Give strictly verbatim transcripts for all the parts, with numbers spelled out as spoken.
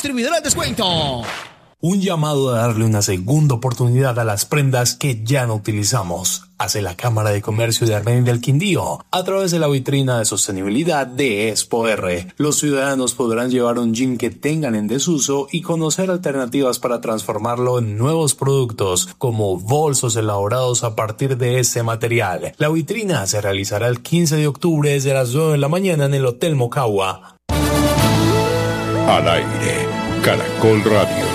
distribuidor al descuento. Un llamado a darle una segunda oportunidad a las prendas que ya no utilizamos, hace la Cámara de Comercio de Armenia del Quindío a través de la vitrina de sostenibilidad de Expo R. Los ciudadanos podrán llevar un jean que tengan en desuso y conocer alternativas para transformarlo en nuevos productos, como bolsos elaborados a partir de ese material. La vitrina se realizará el quince de octubre desde las nueve de la mañana en el Hotel Mocagua. Al aire, Caracol Radio.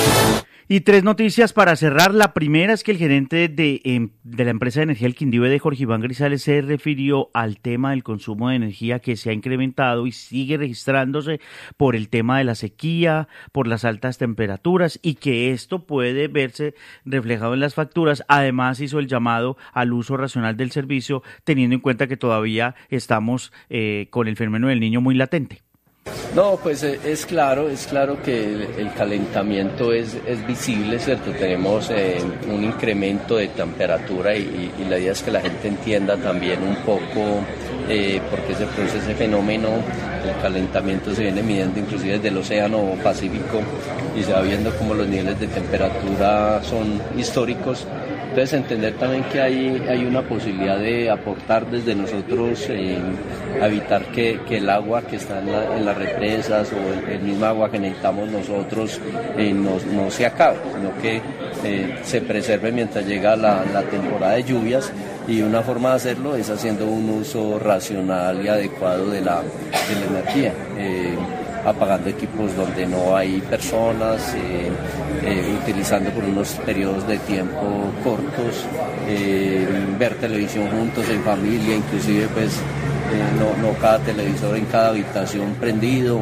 Y tres noticias para cerrar. La primera es que el gerente de, de la empresa de energía del Quindío, de Jorge Iván Grisales, se refirió al tema del consumo de energía que se ha incrementado y sigue registrándose por el tema de la sequía, por las altas temperaturas, y que esto puede verse reflejado en las facturas. Además, hizo el llamado al uso racional del servicio, teniendo en cuenta que todavía estamos eh, con el fenómeno del Niño muy latente. No, pues es claro, es claro que el, el calentamiento es, es visible, ¿cierto? Tenemos eh, un incremento de temperatura y, y, y la idea es que la gente entienda también un poco eh, por qué se produce ese fenómeno. El calentamiento se viene midiendo inclusive desde el Océano Pacífico y se va viendo cómo los niveles de temperatura son históricos. Entonces entender también que hay, hay una posibilidad de aportar desde nosotros eh, a evitar que, que el agua que está en, la, en las represas o el, el mismo agua que necesitamos nosotros eh, no, no se acabe, sino que eh, se preserve mientras llega la, la temporada de lluvias, y una forma de hacerlo es haciendo un uso racional y adecuado de la, de la energía. Eh, apagando equipos donde no hay personas, eh, eh, utilizando por unos periodos de tiempo cortos, eh, ver televisión juntos en familia, inclusive pues eh, no, no cada televisor en cada habitación prendido,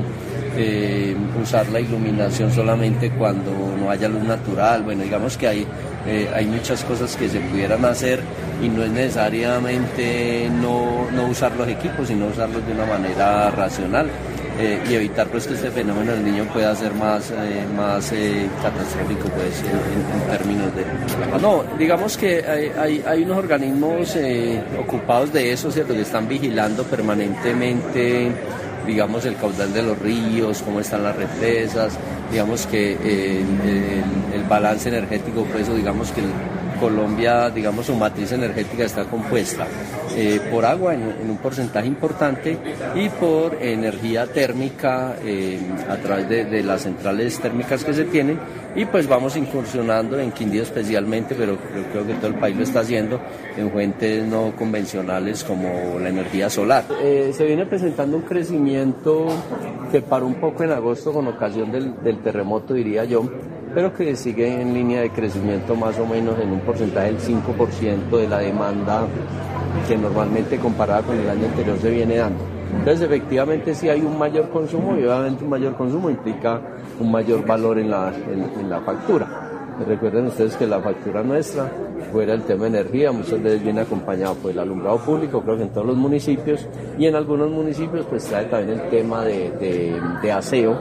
eh, usar la iluminación solamente cuando no haya luz natural. Bueno, digamos que hay, eh, hay muchas cosas que se pudieran hacer y no es necesariamente no, no usar los equipos, sino usarlos de una manera racional. Eh, y evitar pues que este fenómeno del Niño pueda ser más, eh, más eh, catastrófico pues en, en términos de... No, digamos que hay, hay, hay unos organismos eh, ocupados de eso, ¿cierto?, que están vigilando permanentemente, digamos, el caudal de los ríos, cómo están las represas, digamos que eh, el, el balance energético, pues eso, digamos que el, Colombia, digamos, su matriz energética está compuesta eh, por agua en, en un porcentaje importante y por energía térmica eh, a través de, de las centrales térmicas que se tienen, y pues vamos incursionando en Quindío especialmente, pero creo, creo que todo el país lo está haciendo, en fuentes no convencionales como la energía solar. Eh, se viene presentando un crecimiento que paró un poco en agosto con ocasión del, del terremoto, diría yo, pero que sigue en línea de crecimiento más o menos en un porcentaje del cinco por ciento de la demanda que normalmente comparada con el año anterior se viene dando. Entonces efectivamente sí hay un mayor consumo, y obviamente un mayor consumo implica un mayor valor en la, en, en la factura. Recuerden ustedes que la factura nuestra, fuera el tema de energía, muchas veces viene acompañado por el alumbrado público, creo que en todos los municipios, y en algunos municipios pues trae también el tema de, de, de aseo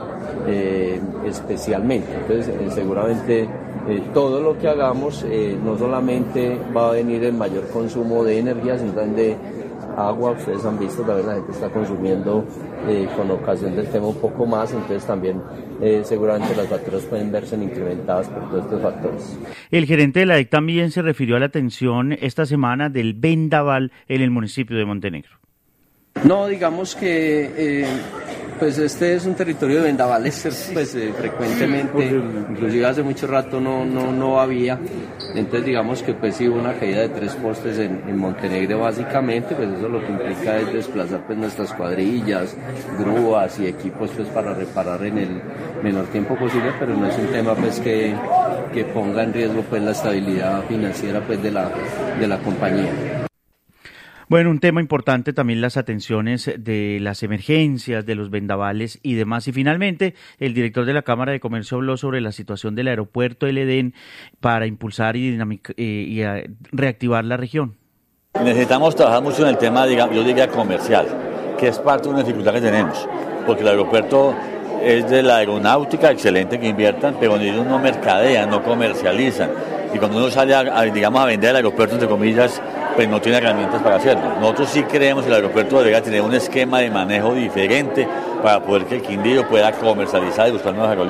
eh, especialmente. Entonces eh, seguramente eh, todo lo que hagamos eh, no solamente va a venir el mayor consumo de energía, sino también de agua. Ustedes han visto también la gente está consumiendo eh, con ocasión del tema un poco más, entonces también eh, seguramente las facturas pueden verse incrementadas por todos estos factores. El gerente de la D E C también se refirió a la atención esta semana del vendaval en el municipio de Montenegro. No, digamos que eh, pues este es un territorio de vendavales, pues eh, frecuentemente, inclusive hace mucho rato no, no, no había, entonces digamos que pues sí hubo una caída de tres postes en, en Montenegro básicamente, pues eso lo que implica es desplazar pues nuestras cuadrillas, grúas y equipos pues para reparar en el menor tiempo posible, pero no es un tema pues que, que ponga en riesgo pues la estabilidad financiera pues de la, de la compañía. Bueno, un tema importante también las atenciones de las emergencias, de los vendavales y demás. Y finalmente, el director de la Cámara de Comercio habló sobre la situación del aeropuerto El Edén para impulsar y, dinamic- eh, y a reactivar la región. Necesitamos trabajar mucho en el tema, digamos, yo diría comercial, que es parte de una dificultad que tenemos, porque el aeropuerto es de la aeronáutica, excelente que inviertan, pero ellos no mercadean, no comercializan. Y cuando uno sale, a, digamos, a vender el aeropuerto, entre comillas, pues no tiene herramientas para hacerlo. Nosotros sí creemos que el aeropuerto debería tener un esquema de manejo diferente para poder que el Quindío pueda comercializar y buscar nuevas aerolíneas.